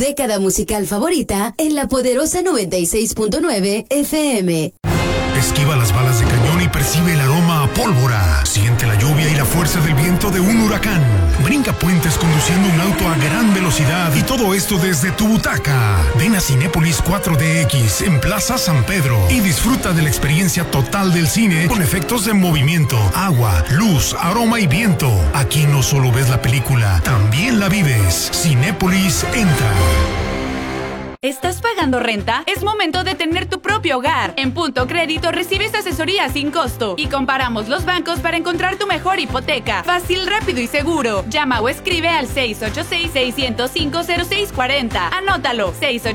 década musical favorita en la poderosa 96.9 FM. Esquiva las balas de cañón y percibe el aroma a pólvora. Siente la lluvia y la fuerza del viento de un huracán. Brinca puentes conduciendo un auto a gran velocidad y todo esto desde tu butaca. Ven a Cinépolis 4DX en Plaza San Pedro y disfruta de la experiencia total del cine con efectos de movimiento, agua, luz, aroma y viento. Aquí no solo ves la película, también la vives. Cinépolis entra. ¿Estás pagando renta? Es momento de tener tu propio hogar. En Punto Crédito recibes asesoría sin costo y comparamos los bancos para encontrar tu mejor hipoteca. Fácil, rápido y seguro. Llama o escribe al 686-605-0640. Anótalo,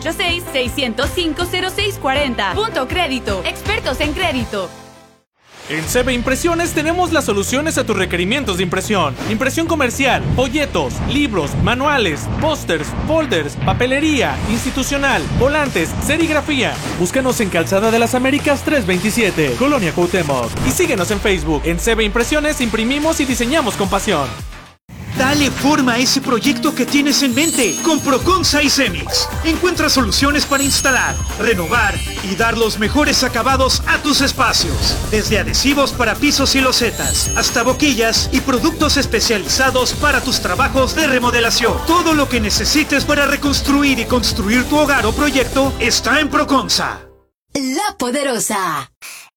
686-605-0640. Punto Crédito. Expertos en crédito. En CB Impresiones tenemos las soluciones a tus requerimientos de impresión. Impresión comercial, folletos, libros, manuales, pósters, folders, papelería, institucional, volantes, serigrafía. Búscanos en Calzada de las Américas 327, Colonia Cuauhtémoc. Y síguenos en Facebook. En CB Impresiones imprimimos y diseñamos con pasión. Dale forma a ese proyecto que tienes en mente con Proconsa y Cemix. Encuentra soluciones para instalar, renovar y dar los mejores acabados a tus espacios. Desde adhesivos para pisos y losetas, hasta boquillas y productos especializados para tus trabajos de remodelación. Todo lo que necesites para reconstruir y construir tu hogar o proyecto está en Proconsa. La Poderosa.